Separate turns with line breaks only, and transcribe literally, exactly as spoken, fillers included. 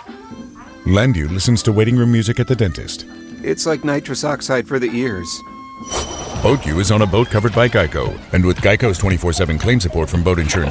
Landu listens to waiting room music at the dentist.
It's like nitrous oxide for the ears.
BoatU is on a boat covered by Geico. And with Geico's twenty-four seven claim support from boat insurance